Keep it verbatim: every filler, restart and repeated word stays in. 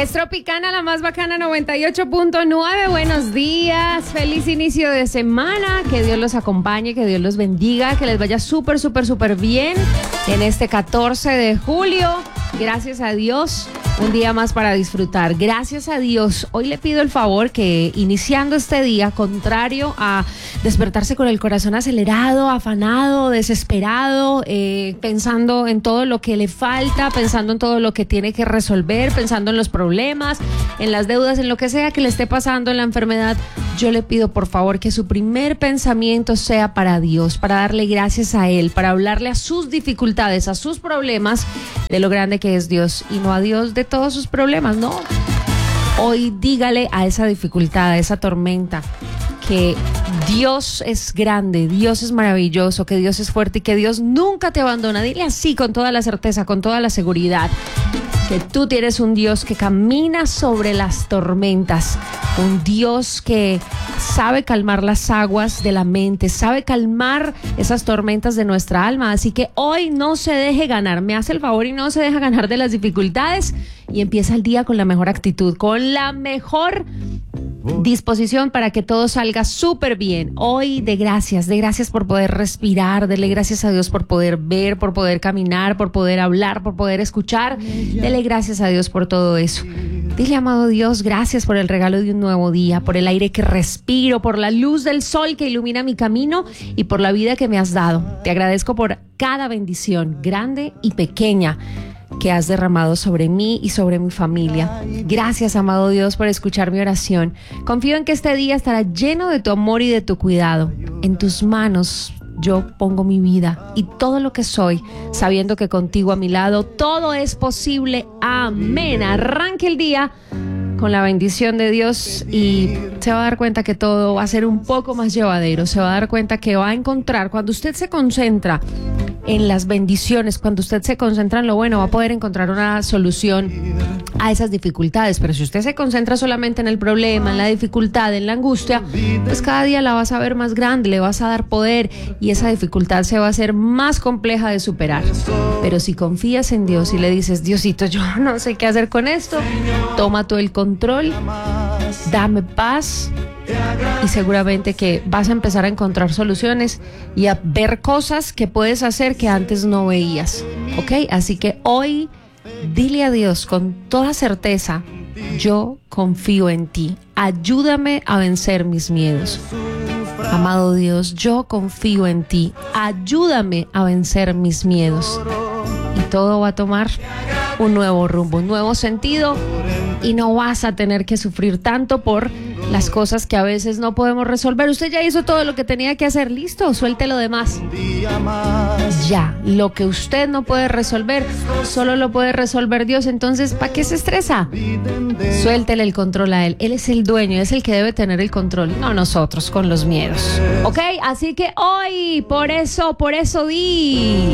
Es Tropicana, la más bacana, noventa y ocho punto nueve. Buenos días, feliz inicio de semana. Que Dios los acompañe, que Dios los bendiga, que les vaya súper, súper, súper bien en este catorce de julio. Gracias a Dios, un día más para disfrutar. Gracias a Dios. Hoy le pido el favor que iniciando este día, contrario a despertarse con el corazón acelerado, afanado, desesperado, eh, pensando en todo lo que le falta, pensando en todo lo que tiene que resolver, pensando en los problemas, en las deudas, en lo que sea que le esté pasando, en la enfermedad, yo le pido por favor que su primer pensamiento sea para Dios, para darle gracias a Él, para hablarle a sus dificultades, a sus problemas, de lo grande que es Dios y no a Dios de todos sus problemas, no. Hoy dígale a esa dificultad, a esa tormenta, que Dios es grande, Dios es maravilloso, que Dios es fuerte y que Dios nunca te abandona. Dile así con toda la certeza, con toda la seguridad, que tú tienes un Dios que camina sobre las tormentas, un Dios que sabe calmar las aguas de la mente, sabe calmar esas tormentas de nuestra alma. Así que hoy no se deje ganar, me hace el favor y no se deja ganar de las dificultades y empieza el día con la mejor actitud, con la mejor disposición para que todo salga súper bien. Hoy de gracias, de gracias por poder respirar, dele gracias a Dios por poder ver, por poder caminar, por poder hablar, por poder escuchar. Dele gracias a Dios por todo eso. Dile, amado Dios, gracias por el regalo de un nuevo día, por el aire que respiro, por la luz del sol que ilumina mi camino y por la vida que me has dado. Te agradezco por cada bendición, grande y pequeña, que has derramado sobre mí y sobre mi familia. Gracias, amado Dios, por escuchar mi oración. Confío en que este día estará lleno de tu amor y de tu cuidado. En tus manos yo pongo mi vida y todo lo que soy, sabiendo que contigo a mi lado todo es posible. Amén. Arranque el día con la bendición de Dios y se va a dar cuenta que todo va a ser un poco más llevadero. Se va a dar cuenta que va a encontrar, cuando usted se concentra en las bendiciones, cuando usted se concentra en lo bueno, va a poder encontrar una solución a esas dificultades. Pero si usted se concentra solamente en el problema, en la dificultad, en la angustia, pues cada día la vas a ver más grande, le vas a dar poder y esa dificultad se va a hacer más compleja de superar. Pero si confías en Dios y le dices, Diosito, yo no sé qué hacer con esto, toma tú el control, dame paz, y seguramente que vas a empezar a encontrar soluciones y a ver cosas que puedes hacer que antes no veías, ¿ok? Así que hoy dile a Dios con toda certeza, yo confío en ti, ayúdame a vencer mis miedos. Amado Dios, yo confío en ti, ayúdame a vencer mis miedos. Y todo va a tomar un nuevo rumbo, un nuevo sentido y no vas a tener que sufrir tanto por las cosas que a veces no podemos resolver. Usted ya hizo todo lo que tenía que hacer, listo, suelte lo demás. Ya, lo que usted no puede resolver, solo lo puede resolver Dios. Entonces, ¿para qué se estresa? Suéltele el control a Él. Él es el dueño, es el que debe tener el control, no nosotros con los miedos. ¿Ok? Así que hoy, por eso, por eso di...